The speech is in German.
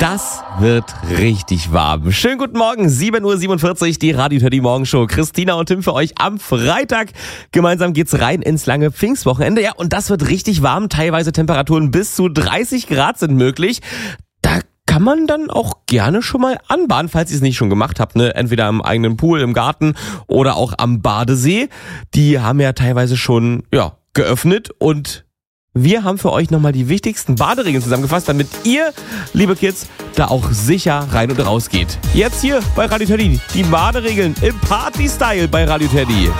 Das wird richtig warm. Schönen guten Morgen, 7.47 Uhr, die Radio Teddy Morgenshow. Christina und Tim für euch am Freitag. Gemeinsam geht's rein ins lange Pfingstwochenende. Ja, und das wird richtig warm. Teilweise Temperaturen bis zu 30 Grad sind möglich. Da kann man dann auch gerne schon mal anbaden, falls ihr es nicht schon gemacht habt, ne? Entweder am eigenen Pool, im Garten oder auch am Badesee. Die haben ja teilweise schon, geöffnet und wir haben für euch nochmal die wichtigsten Baderegeln zusammengefasst, damit ihr, liebe Kids, da auch sicher rein und raus geht. Jetzt hier bei Radio Teddy, die Baderegeln im Party-Style bei Radio Teddy.